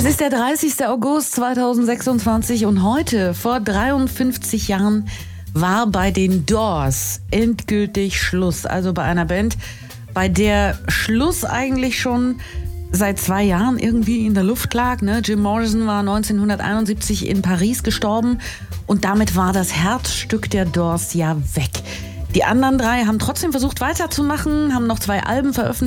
Es ist der 30. August 2026 und heute, vor 53 Jahren, war bei den Doors endgültig Schluss. Also bei einer Band, bei der Schluss eigentlich schon seit 2 Jahren irgendwie in der Luft lag. Ne? Jim Morrison war 1971 in Paris gestorben und damit war das Herzstück der Doors ja weg. Die anderen 3 haben trotzdem versucht weiterzumachen, haben noch 2 Alben veröffentlicht.